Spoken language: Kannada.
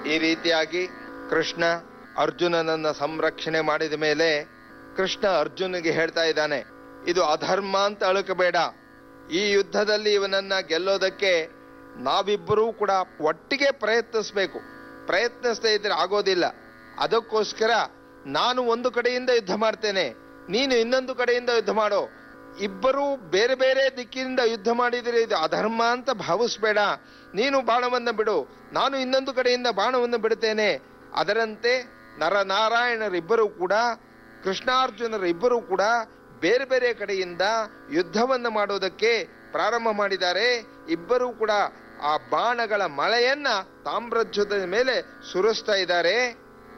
ಈ ರೀತಿಯಾಗಿ ಕೃಷ್ಣ ಅರ್ಜುನನನ್ನ ಸಂರಕ್ಷಣೆ ಮಾಡಿದ ಮೇಲೆ ಕೃಷ್ಣ ಅರ್ಜುನಿಗೆ ಹೇಳ್ತಾ ಇದ್ದಾನೆ, ಇದು ಅಧರ್ಮ ಅಂತ ಅಳುಕಬೇಡ. ಈ ಯುದ್ಧದಲ್ಲಿ ಇವನನ್ನ ಗೆಲ್ಲೋದಕ್ಕೆ ನಾವಿಬ್ಬರೂ ಕೂಡ ಒಟ್ಟಿಗೆ ಪ್ರಯತ್ನಿಸ್ಬೇಕು. ಪ್ರಯತ್ನಿಸದೇ ಇದ್ರೆ ಆಗೋದಿಲ್ಲ. ಅದಕ್ಕೋಸ್ಕರ ನಾನು ಒಂದು ಕಡೆಯಿಂದ ಯುದ್ಧ ಮಾಡ್ತೇನೆ, ನೀನು ಇನ್ನೊಂದು ಕಡೆಯಿಂದ ಯುದ್ಧ ಮಾಡೋ. ಇಬ್ಬರೂ ಬೇರೆ ಬೇರೆ ದಿಕ್ಕಿನಿಂದ ಯುದ್ಧ ಮಾಡಿದರೆ ಇದು ಅಧರ್ಮ ಅಂತ ಭಾವಿಸ್ಬೇಡ. ನೀನು ಬಾಣವನ್ನು ಬಿಡು, ನಾನು ಇನ್ನೊಂದು ಕಡೆಯಿಂದ ಬಾಣವನ್ನು ಬಿಡುತ್ತೇನೆ. ಅದರಂತೆ ನರನಾರಾಯಣರಿಬ್ಬರೂ ಕೂಡ, ಕೃಷ್ಣಾರ್ಜುನರಿಬ್ಬರೂ ಕೂಡ ಬೇರೆ ಬೇರೆ ಕಡೆಯಿಂದ ಯುದ್ಧವನ್ನು ಮಾಡೋದಕ್ಕೆ ಪ್ರಾರಂಭ ಮಾಡಿದ್ದಾರೆ. ಇಬ್ಬರೂ ಕೂಡ ಆ ಬಾಣಗಳ ಮಳೆಯನ್ನ ತಾಮ್ರಧ್ವಜದ ಮೇಲೆ ಸುರಿಸ್ತಾ ಇದ್ದಾರೆ.